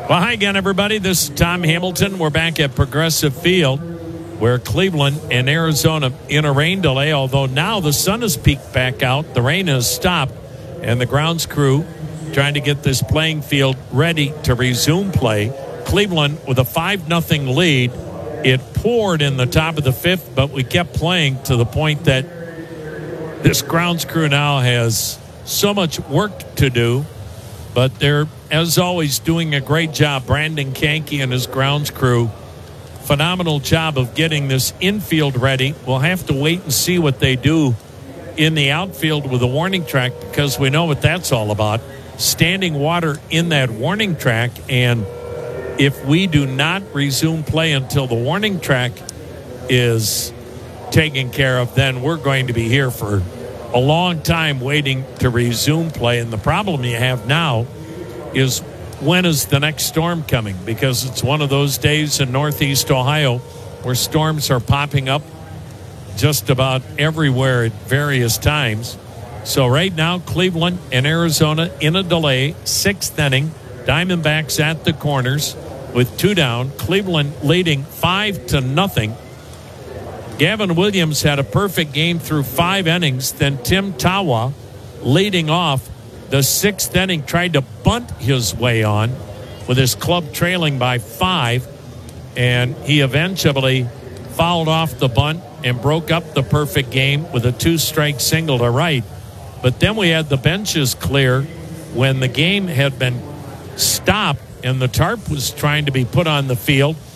Well, hi again, everybody. This is Tom Hamilton. We're back at Progressive Field, where Cleveland and Arizona in a rain delay, although now the sun has peeked back out. The rain has stopped, and the grounds crew trying to get this playing field ready to resume play. Cleveland with a 5-0 lead. It poured in the top of the fifth, but we kept playing to the point that this grounds crew now has so much work to do, but they're, as always, doing a great job. Brandon Kanke and his grounds crew, phenomenal job of getting this infield ready. We'll have to wait and see what they do in the outfield with the warning track, because we know what that's all about. Standing water in that warning track, and if we do not resume play until the warning track is taken care of, then we're going to be here for a long time waiting to resume play. And the problem you have now is, when is the next storm coming? Because it's one of those days in Northeast Ohio where storms are popping up just about everywhere at various times. So right now, Cleveland and Arizona in a delay, 6th inning. Diamondbacks at the corners with 2 down. Cleveland leading 5-0. Gavin Williams had a perfect game through 5 innings. Then Tim Tawa, leading off the 6th inning, tried to bunt his way on with his club trailing by 5. And he eventually fouled off the bunt and broke up the perfect game with a 2-strike single to right. But then we had the benches clear when the game had been stopped and the tarp was trying to be put on the field.